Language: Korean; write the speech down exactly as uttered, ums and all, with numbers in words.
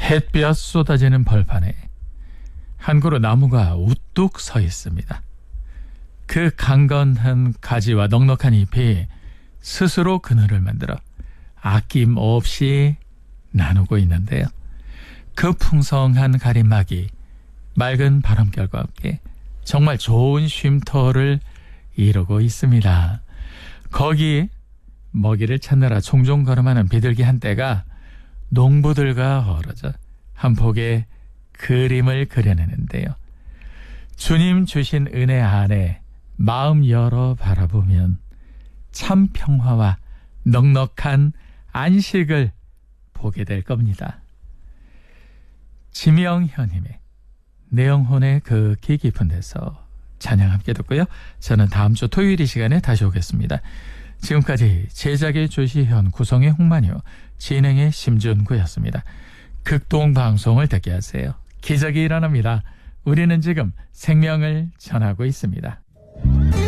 햇볕 쏟아지는 벌판에 한 그루 나무가 우뚝 서 있습니다. 그 강건한 가지와 넉넉한 잎이 스스로 그늘을 만들어 아낌없이 나누고 있는데요. 그 풍성한 가림막이 맑은 바람결과 함께 정말 좋은 쉼터를 이루고 있습니다. 거기 먹이를 찾느라 종종 걸음하는 비둘기 한 떼가 농부들과 어우러져 한 폭의 그림을 그려내는데요. 주님 주신 은혜 안에 마음 열어 바라보면 참 평화와 넉넉한 안식을 보게 될 겁니다. 지명현님의 내 영혼의 그 기 깊은 데서 찬양 함께 듣고요. 저는 다음 주 토요일 이 시간에 다시 오겠습니다. 지금까지 제작의 조시현, 구성의 홍만효, 진행의 심준구였습니다. 극동방송을 듣게 하세요. 기적이 일어납니다. 우리는 지금 생명을 전하고 있습니다.